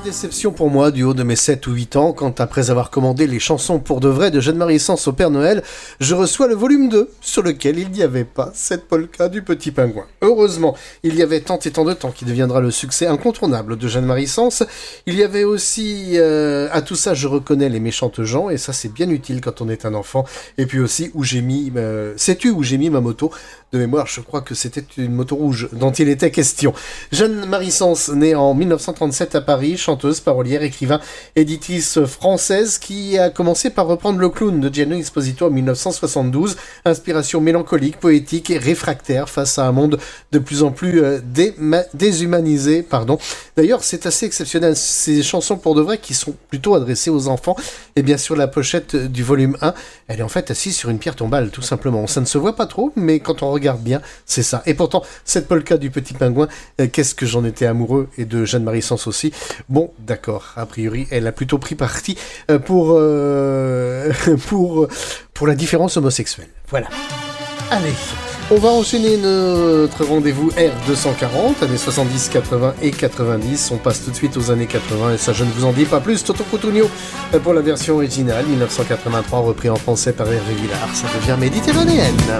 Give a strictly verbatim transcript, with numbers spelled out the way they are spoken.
déception pour moi du haut de mes sept ou huit ans quand, après avoir commandé les chansons pour de vrai de Jeanne-Marie Sens au Père Noël, je reçois le volume deux sur lequel il n'y avait pas cette polka du Petit Pingouin. Heureusement, il y avait Tant et tant de temps qui deviendra le succès incontournable de Jeanne-Marie Sens. Il y avait aussi euh, À tout ça je reconnais les méchantes gens, et ça c'est bien utile quand on est un enfant. Et puis aussi Où j'ai mis euh, sais-tu où j'ai mis ma moto? De mémoire, je crois que c'était une moto rouge dont il était question. Jeanne-Marie Sens, née en mille neuf cent trente-sept à Paris, chanteuse, parolière, écrivain, éditrice française qui a commencé par reprendre le clown de Gianni Esposito en mille neuf cent soixante-douze. Inspiration mélancolique, poétique et réfractaire face à un monde de plus en plus euh, déma- déshumanisé. Pardon. D'ailleurs, c'est assez exceptionnel. Ces chansons pour de vrai qui sont plutôt adressées aux enfants. Et bien sûr, la pochette du volume un, elle est en fait assise sur une pierre tombale, tout simplement. Ça ne se voit pas trop, mais quand on regarde bien, c'est ça. Et pourtant, cette polka du Petit Pingouin, euh, qu'est-ce que j'en étais amoureux, et de Jeanne-Marie Sens aussi. Bon, d'accord, a priori, elle a plutôt pris parti euh, pour, euh, pour, pour la différence homosexuelle. Voilà. Allez, on va enchaîner notre rendez-vous R deux cent quarante, années soixante-dix, quatre-vingts et quatre-vingt-dix. On passe tout de suite aux années quatre-vingts, et ça je ne vous en dis pas plus. Toto Cutugno pour la version originale, mille neuf cent quatre-vingt-trois, repris en français par Hervé Villard. Ça devient méditerranéenne.